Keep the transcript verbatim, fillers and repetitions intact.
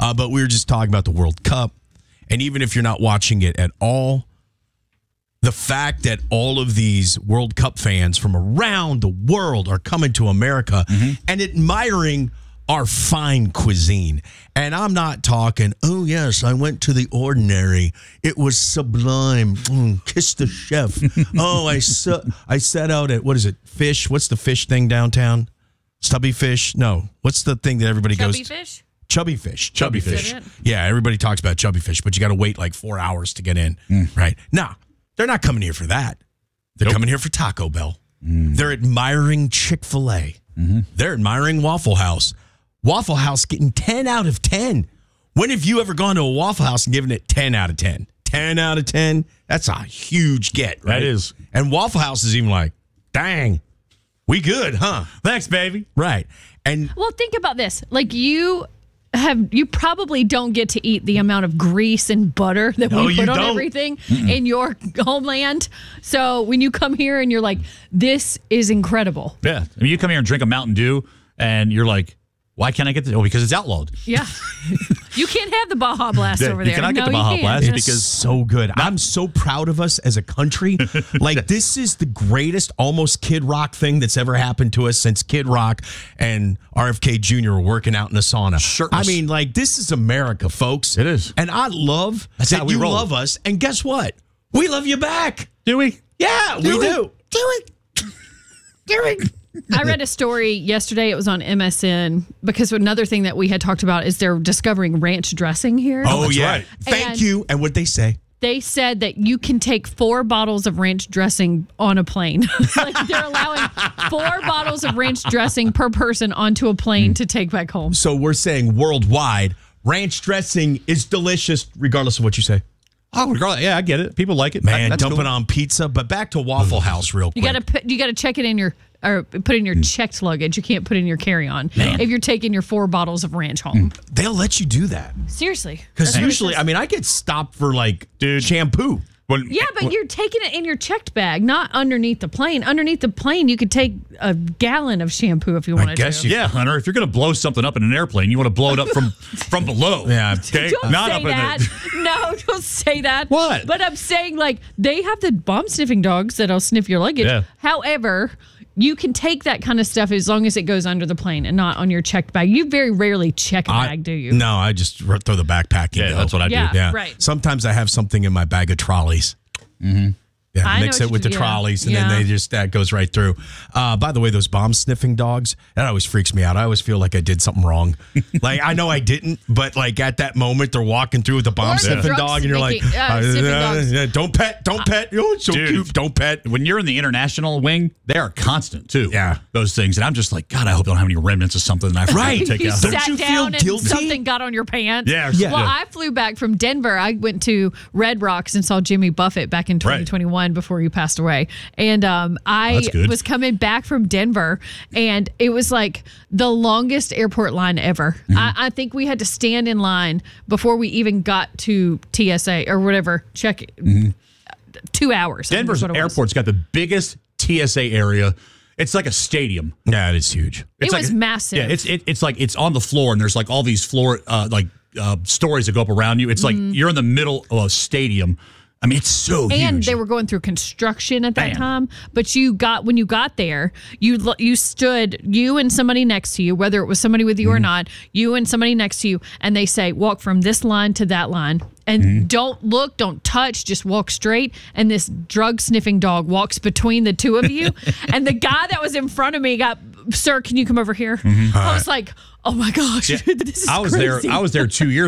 Uh, but we were just talking about the World Cup. And even if you're not watching it at all, the fact that all of these World Cup fans from around the world are coming to America mm-hmm. and admiring our fine cuisine. And I'm not talking, oh, yes, I went to the Ordinary. It was sublime. Mm, kiss the chef. oh, I, su- I sat out at, what is it, Fish? What's the fish thing downtown? Stubby Fish? No. What's the thing that everybody Chubby goes? Fish? Chubby Fish. Chubby, Chubby Fish. Fish. Yeah, everybody talks about Chubby Fish, but you got to wait like four hours to get in. Mm. Right? No, they're not coming here for that. They're nope. coming here for Taco Bell. Mm. They're admiring Chick-fil-A. Mm-hmm. They're admiring Waffle House. Waffle House getting ten out of ten. When have you ever gone to a Waffle House and given it ten out of ten? ten out of ten? That's a huge get, right? That is. And Waffle House is even like, dang, we good, huh? Thanks, baby. Right. And well, think about this. Like you have, you probably don't get to eat the amount of grease and butter that no, we put on don't. everything Mm-mm. in your homeland. So when you come here and you're like, this is incredible. Yeah. I mean, you come here and drink a Mountain Dew and you're like, why can't I get this? Oh, because it's outlawed. Yeah. You can't have the Baja Blast yeah, over there. You cannot no, get the Baja Blast it's because so good. I'm so proud of us as a country. Like, this is the greatest almost Kid Rock thing that's ever happened to us since Kid Rock and R F K Junior were working out in a sauna. Shirtless. I mean, like, this is America, folks. It is. And I love that's that how we you roll. love us. And guess what? We love you back. Do we? Yeah, do we it. do. Do it. Do it. I read a story yesterday. It was on M S N because another thing that we had talked about is they're discovering ranch dressing here. Oh, yeah. Right. Thank And you. And what'd they say? They said that you can take four bottles of ranch dressing on a plane. Like they're allowing four bottles of ranch dressing per person onto a plane mm. to take back home. So we're saying worldwide, ranch dressing is delicious regardless of what you say. Oh, regardless, yeah, I get it. People like it. Man, That's dump cool. it on pizza. But back to Waffle House real quick. You gotta you gotta check it in your or put it in your checked luggage. You can't put it in your carry-on Man. if you're taking your four bottles of ranch home. They'll let you do that. Seriously. Because usually, I mean, I get stopped for like Dude. shampoo. When, Yeah, but when, you're taking it in your checked bag, not underneath the plane. Underneath the plane, you could take a gallon of shampoo if you wanted guess to. you- Yeah, Hunter, if you're going to blow something up in an airplane, you want to blow it up from, from below. Yeah. Okay? Don't Not say up that. in the... No, don't say that. What? But I'm saying, like, they have the bomb sniffing dogs that'll sniff your luggage. Yeah. However, you can take that kind of stuff as long as it goes under the plane and not on your checked bag. You very rarely check a I- bag, do you? No, I just throw the backpack in. Yeah, though. that's what I do. Yeah, Yeah. right. Sometimes I have something in my bag of trolleys. Mm-hmm. Yeah, I mix know it what with you the do. trolleys, and Yeah. then they just that goes right through. Uh, by the way, those bomb sniffing dogs, that always freaks me out. I always feel like I did something wrong. Like I know I didn't, but like at that moment, they're walking through with a bomb Or the sniffing drug dog, and you're like, sniffing- uh, sniffing dogs. uh, "Don't pet, don't pet." Oh, it's so Dude. cute. Don't pet. When you're in the international wing, they are constant, too. Yeah. Those things. And I'm just like, God, I hope I don't have any remnants of something that I forgot Right. to take you out. Don't sat you feel down and guilty? something got on your pants. Yeah, Yeah. Well, yeah. I flew back from Denver. I went to Red Rocks and saw Jimmy Buffett back in twenty twenty-one before he passed away. And um, I That's good. was coming back from Denver, and it was like the longest airport line ever. Mm-hmm. I, I think we had to stand in line before we even got to T S A or whatever. Check it. Mm-hmm. Two hours. I think Denver's is what it was. airport's got the biggest T S A area. It's like a stadium. Yeah, it is huge. It's It like was massive. Yeah, it's it, it's like it's on the floor, and there's like all these floor uh, like uh, stories that go up around you. It's like you're in the middle of a stadium. I mean, it's so huge. And they were going through construction at that Bam. time. But you got when you got there, you lo- you stood you and somebody next to you, whether it was somebody with you or not, you and somebody next to you, and they say walk from this line to that line, and don't look, don't touch, just walk straight. And this drug sniffing dog walks between the two of you, and the guy that was in front of me got, sir, can you come over here? I was like, oh my gosh, Yeah. this is I was crazy. there. I was there two years.